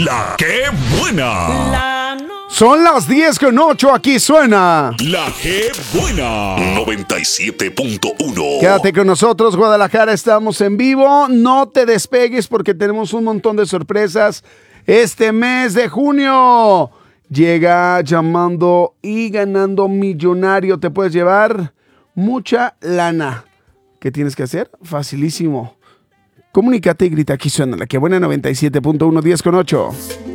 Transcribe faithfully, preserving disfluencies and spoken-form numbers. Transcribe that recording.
La que buena. La no- Son las diez con ocho, aquí suena La que buena. noventa y siete punto uno. Quédate con nosotros, Guadalajara, estamos en vivo. No te despegues porque tenemos un montón de sorpresas este mes de junio. Llega Llamando y Ganando Millonario. Te puedes llevar mucha lana. ¿Qué tienes que hacer? Facilísimo. Comunícate y grita, aquí suena La que buena noventa y siete punto uno, diez con ocho.